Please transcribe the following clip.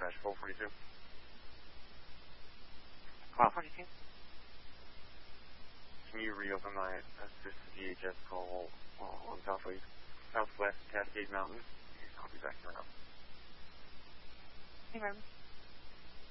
dispatch 442. Cloud 42. Can you reopen my assist VHS call on Southwest Cascade Mountain? I'll be back around. Hey, Robin.